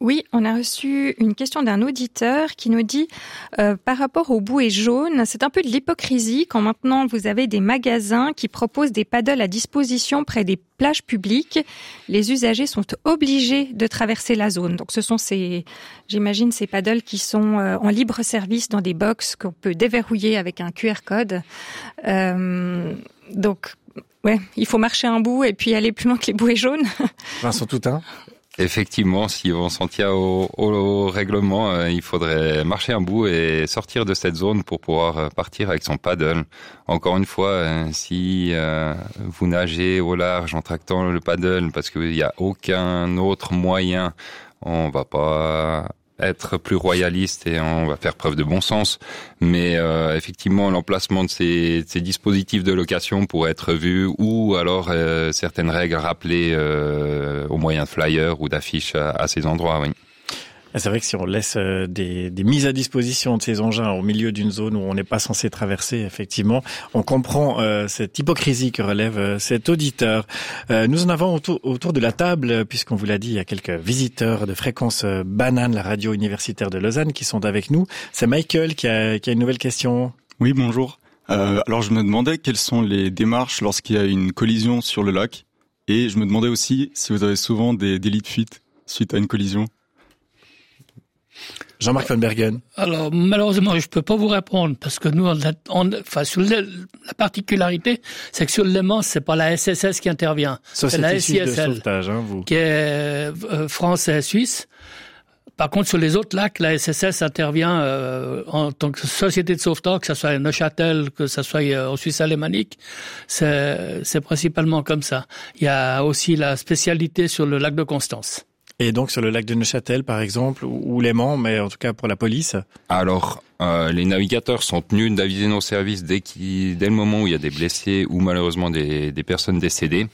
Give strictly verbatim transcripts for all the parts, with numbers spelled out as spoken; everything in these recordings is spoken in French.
Oui, on a reçu une question d'un auditeur qui nous dit euh, par rapport aux bouées jaunes, c'est un peu de l'hypocrisie quand maintenant vous avez des magasins qui proposent des paddles à disposition près des plages publiques. Les usagers sont obligés de traverser la zone. Donc ce sont ces, j'imagine, ces paddles qui sont euh, en libre service dans des box qu'on peut déverrouiller avec un Q R code. Euh, donc ouais, il faut marcher un bout et puis aller plus loin que les bouées jaunes. Vincent Toutain. Effectivement, si on s'en tient au, au, au règlement, euh, il faudrait marcher un bout et sortir de cette zone pour pouvoir partir avec son paddle. Encore une fois, euh, si euh, vous nagez au large en tractant le paddle parce qu'il n'y a aucun autre moyen, on va pas être plus royaliste et on va faire preuve de bon sens. Mais euh, effectivement, l'emplacement de ces, ces dispositifs de location pourrait être vu ou alors euh, certaines règles rappelées euh, au moyen de flyers ou d'affiches à, à ces endroits, oui. C'est vrai que si on laisse des, des mises à disposition de ces engins au milieu d'une zone où on n'est pas censé traverser, effectivement, on comprend euh, cette hypocrisie que relève euh, cet auditeur. Euh, nous en avons autour, autour de la table, puisqu'on vous l'a dit, il y a quelques visiteurs de Fréquence Banane, la radio universitaire de Lausanne, qui sont avec nous. C'est Michael qui a, qui a une nouvelle question. Oui, bonjour. Euh, alors je me demandais quelles sont les démarches lorsqu'il y a une collision sur le lac, et je me demandais aussi si vous avez souvent des délits de fuite suite à une collision. Jean-Marc Van Bergen. Alors, malheureusement, je peux pas vous répondre parce que nous, on, on, enfin, sur le, la particularité, c'est que sur le Léman, c'est pas la S S S qui intervient. Société c'est la S I S L, de sauvetage, hein, vous. Qui est euh, France et Suisse. Par contre, sur les autres lacs, la S S S intervient euh, en tant que société de sauvetage, que ce soit à Neuchâtel, que ce soit euh, en Suisse alémanique. C'est, c'est principalement comme ça. Il y a aussi la spécialité sur le lac de Constance. Et donc sur le lac de Neuchâtel, par exemple, ou Léman, mais en tout cas pour la police. Alors, euh, les navigateurs sont tenus d'aviser nos services dès qu'il, dès le moment où il y a des blessés ou malheureusement des, des personnes décédées.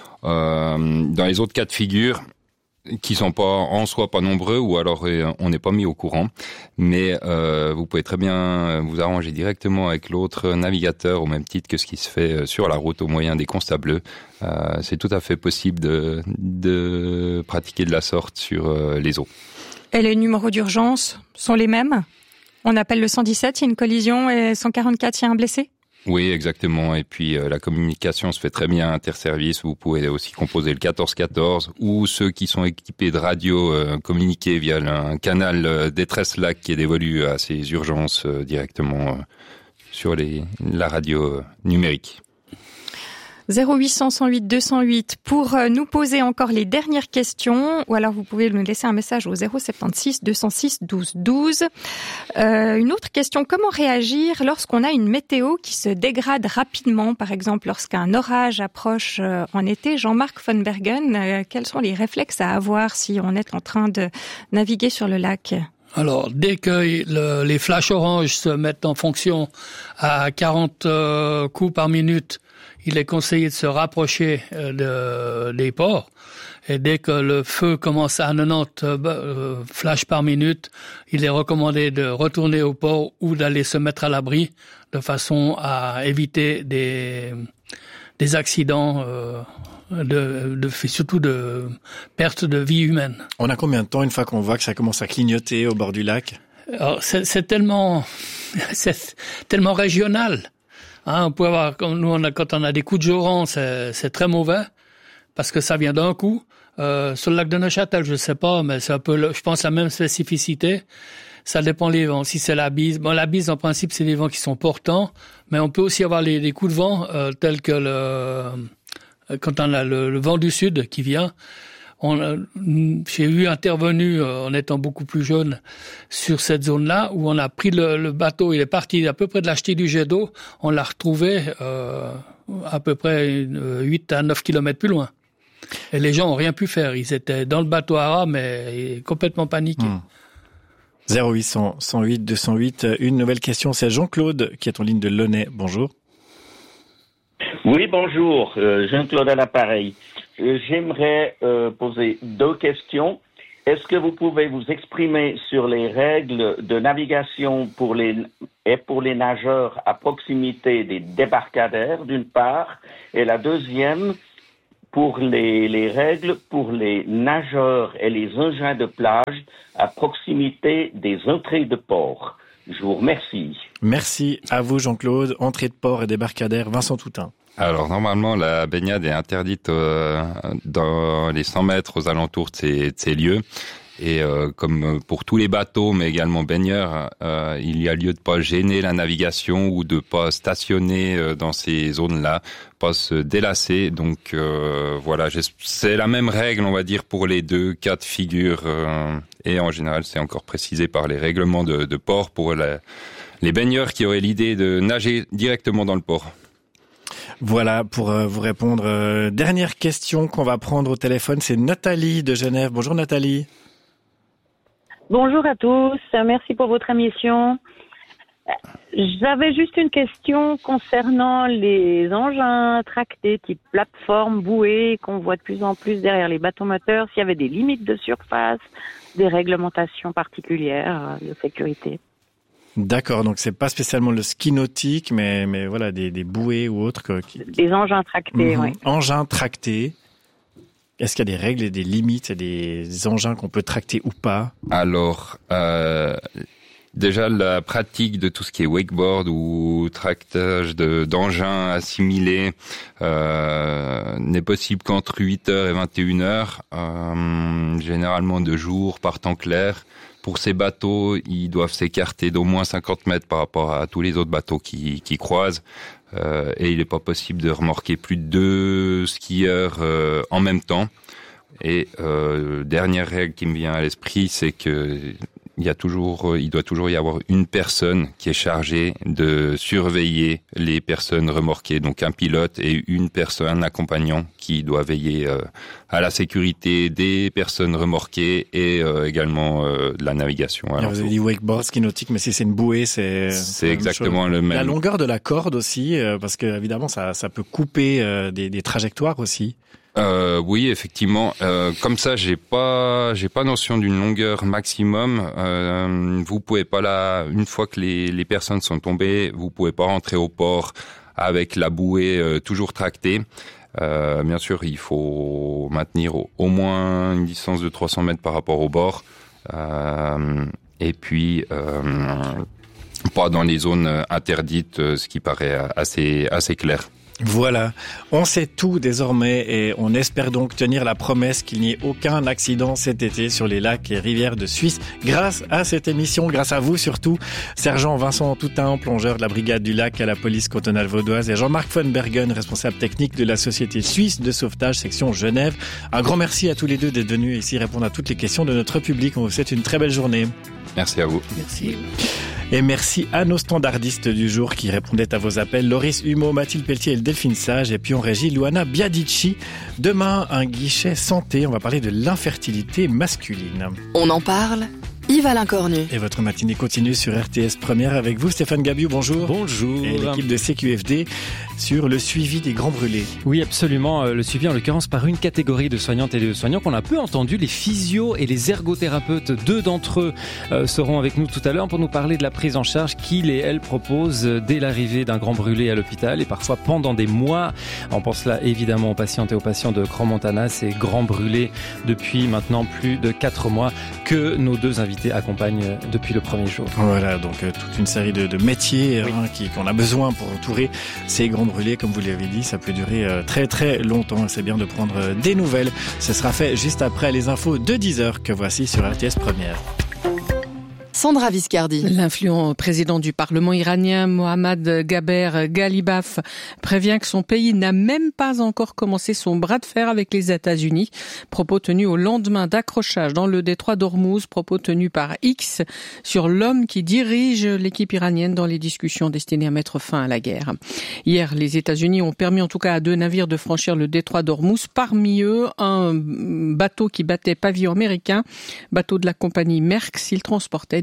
Euh, dans les autres cas de figure, qui sont pas en soi pas nombreux, ou alors euh, on n'est pas mis au courant, mais euh, vous pouvez très bien vous arranger directement avec l'autre navigateur au même titre que ce qui se fait sur la route au moyen des constats bleus. Euh, c'est tout à fait possible de, de pratiquer de la sorte sur euh, les eaux. Et les numéros d'urgence sont les mêmes ? On appelle le cent dix-sept, il y a une collision, et cent quarante-quatre, il y a un blessé ? Oui, exactement. Et puis euh, la communication se fait très bien interservice. Vous pouvez aussi composer le quatorze quatorze ou ceux qui sont équipés de radio euh, communiquer via un canal euh, détresse lac qui est dévolu à ces urgences euh, directement euh, sur les, la radio euh, numérique. zéro huit cent, cent huit, deux cent huit pour nous poser encore les dernières questions, ou alors vous pouvez nous laisser un message au zéro sept six, deux zéro six, douze douze. Euh, une autre question, comment réagir lorsqu'on a une météo qui se dégrade rapidement, par exemple lorsqu'un orage approche euh, en été? Jean-Marc Van Bergen, euh, quels sont les réflexes à avoir si on est en train de naviguer sur le lac? Alors, dès que le, les flashs oranges se mettent en fonction à quarante euh, coups par minute, il est conseillé de se rapprocher de, des ports. Et dès que le feu commence à quatre-vingt-dix euh, flashs par minute, il est recommandé de retourner au port ou d'aller se mettre à l'abri de façon à éviter des, des accidents, euh, de, de, surtout de perte de vie humaine. On a combien de temps une fois qu'on voit que ça commence à clignoter au bord du lac? Alors, c'est, c'est tellement, c'est tellement régional. Hein, on peut avoir, comme nous, on a, quand on a des coups de joran, c'est, c'est très mauvais, parce que ça vient d'un coup. Euh, sur le lac de Neuchâtel, je sais pas, mais c'est un peu, je pense, la même spécificité. Ça dépend les vents. Si c'est la bise, bon, la bise, en principe, c'est des vents qui sont portants, mais on peut aussi avoir les, les coups de vent, euh, tels que le, quand on a le, le vent du sud qui vient. On a, j'ai eu intervenu euh, en étant beaucoup plus jeune sur cette zone-là où on a pris le, le bateau, il est parti à peu près de la jetée du jet d'eau, on l'a retrouvé euh, à peu près une, huit à neuf kilomètres plus loin. Et les gens ont rien pu faire, ils étaient dans le bateau à ras mais complètement paniqués. Mmh. zéro huit cent, cent huit, deux cent huit, une nouvelle question, c'est Jean-Claude qui est en ligne de Launay. Bonjour. Oui, bonjour, euh, Jean-Claude à l'appareil. J'aimerais euh, poser deux questions. Est-ce que vous pouvez vous exprimer sur les règles de navigation pour les et pour les nageurs à proximité des débarcadères, d'une part, et la deuxième, pour les, les règles pour les nageurs et les engins de plage à proximité des entrées de port. Je vous remercie. Merci à vous Jean-Claude. Entrée de port et débarcadère, Vincent Toutain. Alors normalement la baignade est interdite euh, dans les cent mètres aux alentours de ces, de ces lieux. Et euh, comme pour tous les bateaux, mais également baigneurs, euh, il y a lieu de pas gêner la navigation ou de pas stationner euh, dans ces zones-là, pas se délasser. Donc euh, voilà, c'est la même règle, on va dire, pour les deux cas de figure. Euh, et en général, c'est encore précisé par les règlements de, de port pour la, les baigneurs qui auraient l'idée de nager directement dans le port. Voilà, pour euh, vous répondre. Euh, dernière question qu'on va prendre au téléphone, c'est Nathalie de Genève. Bonjour Nathalie. Bonjour à tous, merci pour votre émission. J'avais juste une question concernant les engins tractés type plateforme, bouée, qu'on voit de plus en plus derrière les bateaux moteurs, s'il y avait des limites de surface, des réglementations particulières de sécurité. D'accord, donc c'est pas spécialement le ski nautique, mais, mais voilà, des, des bouées ou autres. Que, qui... Des engins tractés, mmh. oui. Engins tractés. Est-ce qu'il y a des règles et des limites, des engins qu'on peut tracter ou pas? Alors, euh, déjà la pratique de tout ce qui est wakeboard ou tractage de, d'engins assimilés euh, n'est possible qu'entre huit heures et vingt et une heures, euh, généralement de jour par temps clair. Pour ces bateaux, ils doivent s'écarter d'au moins cinquante mètres par rapport à tous les autres bateaux qui, qui croisent. Euh, et il n'est pas possible de remorquer plus de deux skieurs euh, en même temps. Et euh, dernière règle qui me vient à l'esprit, c'est que il y a toujours, il doit toujours y avoir une personne qui est chargée de surveiller les personnes remorquées, donc un pilote et une personne, un accompagnant qui doit veiller euh, à la sécurité des personnes remorquées et euh, également euh, de la navigation. Alors, vous avez dit wakeboard, ski nautique, mais si c'est une bouée, c'est c'est exactement le même. La longueur de la corde aussi, euh, parce que évidemment ça ça peut couper euh, des, des trajectoires aussi. Euh, oui, effectivement. Euh, comme ça, j'ai pas, j'ai pas notion d'une longueur maximum. Euh, vous pouvez pas là, une fois que les, les personnes sont tombées, vous pouvez pas rentrer au port avec la bouée euh, toujours tractée. Euh, bien sûr, il faut maintenir au, au moins une distance de trois cents mètres par rapport au bord. Euh, et puis, euh, pas dans les zones interdites, ce qui paraît assez, assez clair. Voilà, on sait tout désormais et on espère donc tenir la promesse qu'il n'y ait aucun accident cet été sur les lacs et rivières de Suisse grâce à cette émission, grâce à vous surtout, Sergent Vincent Toutain, plongeur de la brigade du lac à la police cantonale vaudoise et Jean-Marc von Bergen, responsable technique de la Société Suisse de Sauvetage section Genève. Un grand merci à tous les deux d'être venus ici répondre à toutes les questions de notre public. On vous souhaite une très belle journée. Merci à vous. Merci. Et merci à nos standardistes du jour qui répondaient à vos appels. Loris Humeau, Mathilde Pelletier et Delphine Sage. Et puis en régie, Luana Biadici. Demain, un guichet santé. On va parler de l'infertilité masculine. On en parle. Yves-Alain Cornu. Et votre matinée continue sur R T S Première avec vous, Stéphane Gabiou, bonjour. Bonjour. Et l'équipe de C Q F D sur le suivi des grands brûlés. Oui, absolument. Le suivi en l'occurrence par une catégorie de soignantes et de soignants qu'on a peu entendu, les physios et les ergothérapeutes. Deux d'entre eux euh, seront avec nous tout à l'heure pour nous parler de la prise en charge qu'ils et elles proposent dès l'arrivée d'un grand brûlé à l'hôpital et parfois pendant des mois. On pense là évidemment aux patientes et aux patients de Grand Montana, ces grands brûlés depuis maintenant plus de quatre mois que nos deux invités accompagne depuis le premier jour. Voilà, donc euh, toute une série de, de métiers oui. hein, qui, qu'on a besoin pour entourer ces grands brûlés. Comme vous l'avez dit, ça peut durer euh, très très longtemps. C'est bien de prendre euh, des nouvelles. Ce sera fait juste après les infos de dix heures que voici sur R T S Première. Sandra Viscardi. L'influent président du Parlement iranien, Mohammad Gaber Ghalibaf, prévient que son pays n'a même pas encore commencé son bras de fer avec les États-Unis. Propos tenus au lendemain d'accrochage dans le détroit d'Ormuz, propos tenus par X sur l'homme qui dirige l'équipe iranienne dans les discussions destinées à mettre fin à la guerre. Hier, les États-Unis ont permis en tout cas à deux navires de franchir le détroit d'Ormuz. Parmi eux, un bateau qui battait pavillon américain, bateau de la compagnie Maersk. Il transportait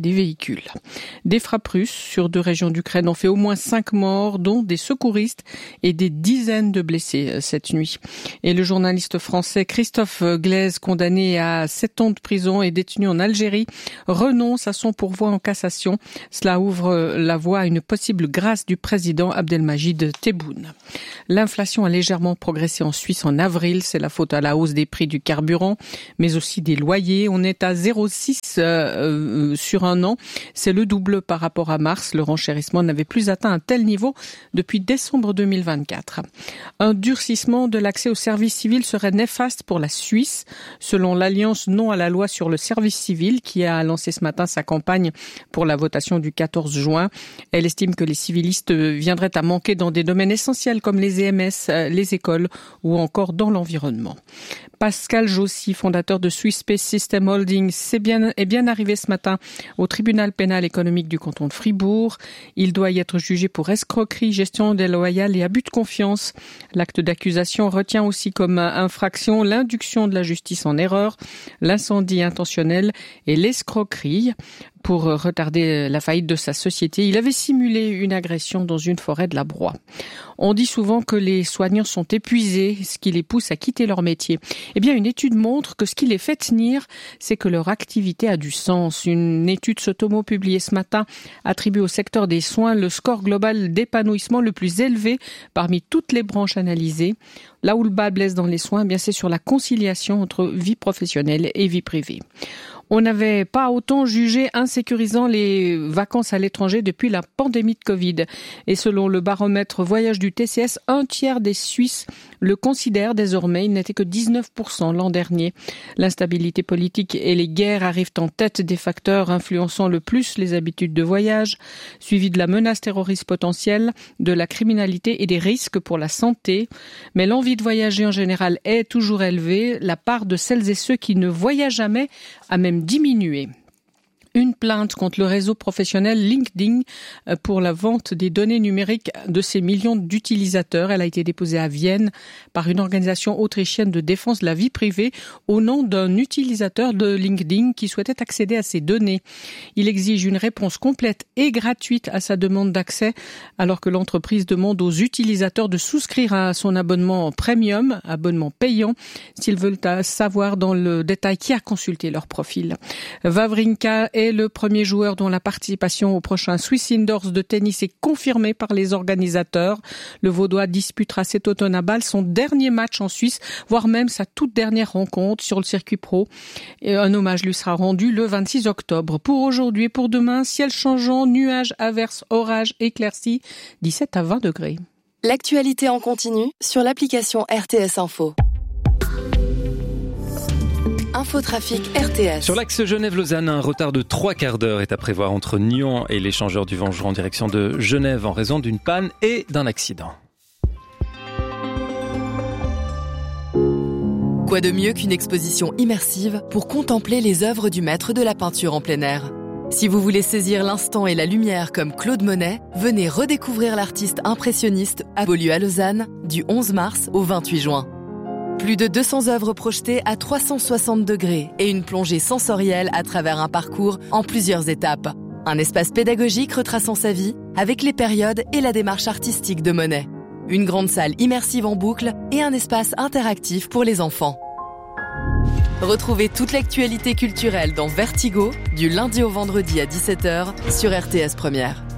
des véhicules. Des frappes russes sur deux régions d'Ukraine ont fait au moins cinq morts, dont des secouristes et des dizaines de blessés cette nuit. Et le journaliste français Christophe Glaise, condamné à sept ans de prison et détenu en Algérie, renonce à son pourvoi en cassation. Cela ouvre la voie à une possible grâce du président Abdelmajid Tebboune. L'inflation a légèrement progressé en Suisse en avril. C'est la faute à la hausse des prix du carburant, mais aussi des loyers. On est à zéro virgule six euh, sur un an. C'est le double par rapport à mars. Le renchérissement n'avait plus atteint un tel niveau depuis décembre deux mille vingt-quatre. Un durcissement de l'accès au service civil serait néfaste pour la Suisse, selon l'Alliance Non à la loi sur le service civil, qui a lancé ce matin sa campagne pour la votation du quatorze juin. Elle estime que les civilistes viendraient à manquer dans des domaines essentiels comme les E M S, les écoles ou encore dans l'environnement. Pascal Jossy, fondateur de Swiss Space System Holding, c'est bien, est bien arrivé ce matin au tribunal pénal économique du canton de Fribourg. Il doit y être jugé pour escroquerie, gestion déloyale et abus de confiance. L'acte d'accusation retient aussi comme infraction l'induction de la justice en erreur, l'incendie intentionnel et l'escroquerie. Pour retarder la faillite de sa société, il avait simulé une agression dans une forêt de la Broye. On dit souvent que les soignants sont épuisés, ce qui les pousse à quitter leur métier. Eh bien, une étude montre que ce qui les fait tenir, c'est que leur activité a du sens. Une étude Sotomo publiée ce matin attribue au secteur des soins le score global d'épanouissement le plus élevé parmi toutes les branches analysées. Là où le bas blesse dans les soins, eh bien, c'est sur la conciliation entre vie professionnelle et vie privée. On n'avait pas autant jugé insécurisant les vacances à l'étranger depuis la pandémie de Covid. Et selon le baromètre voyage du T C S, un tiers des Suisses le considèrent désormais. Il n'était que dix-neuf pour cent l'an dernier. L'instabilité politique et les guerres arrivent en tête des facteurs influençant le plus les habitudes de voyage, suivi de la menace terroriste potentielle, de la criminalité et des risques pour la santé. Mais l'envie de voyager en général est toujours élevée. La part de celles et ceux qui ne voyagent jamais a même diminué. Une plainte contre le réseau professionnel LinkedIn pour la vente des données numériques de ses millions d'utilisateurs. Elle a été déposée à Vienne par une organisation autrichienne de défense de la vie privée au nom d'un utilisateur de LinkedIn qui souhaitait accéder à ces données. Il exige une réponse complète et gratuite à sa demande d'accès, alors que l'entreprise demande aux utilisateurs de souscrire à son abonnement premium, abonnement payant, s'ils veulent savoir dans le détail qui a consulté leur profil. Wawrinka est le premier joueur dont la participation au prochain Swiss Indoors de tennis est confirmée par les organisateurs. Le Vaudois disputera cet automne à Bâle son dernier match en Suisse, voire même sa toute dernière rencontre sur le circuit pro. Et un hommage lui sera rendu le vingt-six octobre. Pour aujourd'hui et pour demain, ciel changeant, nuages, averses, orages, éclaircies, dix-sept à vingt degrés. L'actualité en continu sur l'application R T S Info. Infotrafic R T S. Sur l'axe Genève-Lausanne, un retard de trois quarts d'heure est à prévoir entre Nyon et l'échangeur du Vengeron en direction de Genève en raison d'une panne et d'un accident. Quoi de mieux qu'une exposition immersive pour contempler les œuvres du maître de la peinture en plein air? Si vous voulez saisir l'instant et la lumière comme Claude Monet, venez redécouvrir l'artiste impressionniste à Beaulieu à Lausanne du onze mars au vingt-huit juin. Plus de deux cents œuvres projetées à trois cent soixante degrés et une plongée sensorielle à travers un parcours en plusieurs étapes. Un espace pédagogique retraçant sa vie avec les périodes et la démarche artistique de Monet. Une grande salle immersive en boucle et un espace interactif pour les enfants. Retrouvez toute l'actualité culturelle dans Vertigo, du lundi au vendredi à dix-sept heures sur R T S Première.